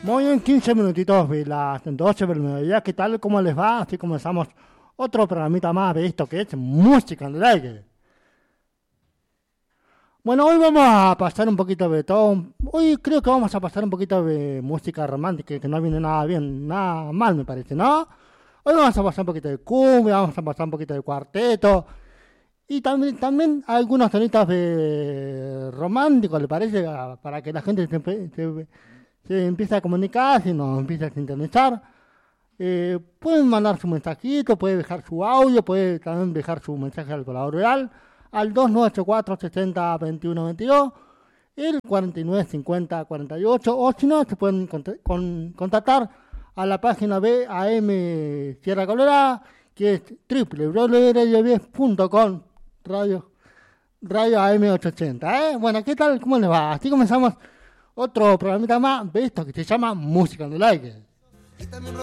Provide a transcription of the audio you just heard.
Muy bien, 15 minutitos de las 12 del mediodía. ¿Qué tal? ¿Cómo les va? Así comenzamos otro programita más de esto que es Música en el Aire. Bueno, hoy vamos a pasar un poquito de todo. Hoy creo que vamos a pasar un poquito de música romántica, que no viene nada bien, nada mal me parece, ¿no? Hoy vamos a pasar un poquito de cumbia, vamos a pasar un poquito de cuarteto. Y también algunos tonitos de romántico, ¿le parece? Para que la gente se empiece a comunicar, se nos empiece a sintonizar. Pueden mandar su mensajito, puede dejar su audio, puede también dejar su mensaje al colaborador al 2984 60 21 22, el 49 50 48, o si no, se pueden contactar a la página BAM Sierra Colorada, que es www.radio10.com, radio AM880. Bueno, ¿qué tal? ¿Cómo les va? Así comenzamos otro programita más de esto que se llama Música en el Aire.